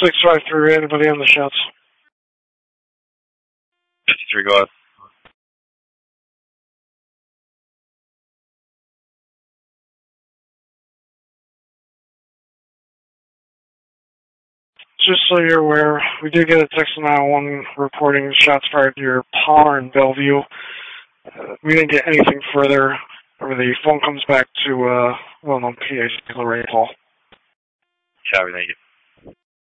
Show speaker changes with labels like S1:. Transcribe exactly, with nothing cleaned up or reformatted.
S1: six five three, anybody on the shots?
S2: fifty-three, go ahead.
S1: Just so you're aware, we did get a text on nine one one reporting shots fired near Palmer and Bellevue. Uh, we didn't get anything further. Or the phone comes back to uh, well-known P A, Lorraine Hall.
S2: Copy, thank you.